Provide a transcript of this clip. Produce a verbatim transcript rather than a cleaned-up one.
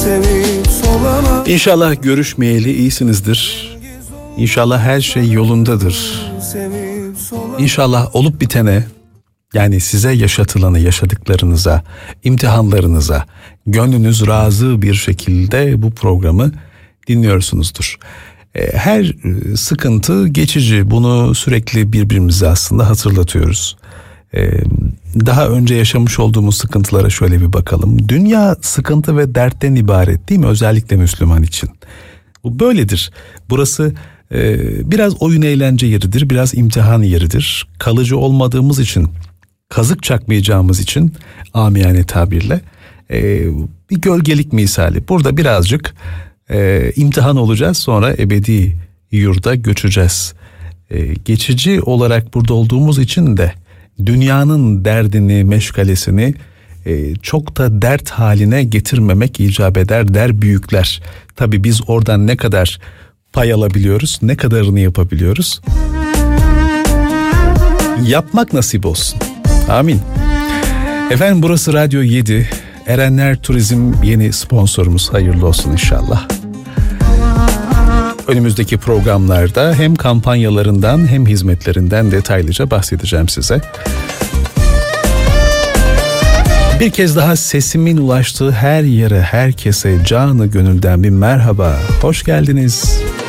İnşallah görüşmeyeli iyisinizdir. İnşallah her şey yolundadır. İnşallah olup bitene, yani size yaşatılanı, yaşadıklarınıza, imtihanlarınıza gönlünüz razı bir şekilde bu programı dinliyorsunuzdur. Her sıkıntı geçici, bunu sürekli birbirimize aslında hatırlatıyoruz. Daha önce yaşamış olduğumuz sıkıntılara şöyle bir bakalım. Dünya sıkıntı ve dertten ibaret, değil mi? Özellikle Müslüman için. Bu böyledir. Burası e, biraz oyun eğlence yeridir, biraz imtihan yeridir. Kalıcı olmadığımız için, kazık çakmayacağımız için amiyane tabirle e, bir gölgelik misali. Burada birazcık e, imtihan olacağız, sonra ebedi yurda göçeceğiz. E, geçici olarak burada olduğumuz için de dünyanın derdini, meşgalesini e, çok da dert haline getirmemek icap eder der büyükler. Tabii biz oradan ne kadar pay alabiliyoruz, ne kadarını yapabiliyoruz? Yapmak nasip olsun. Amin. Efendim, burası Radyo yedi. Erenler Turizm yeni sponsorumuz, hayırlı olsun inşallah. Önümüzdeki programlarda hem kampanyalarından hem hizmetlerinden detaylıca bahsedeceğim size. Bir kez daha sesimin ulaştığı her yere, herkese canı gönülden bir merhaba, hoş geldiniz.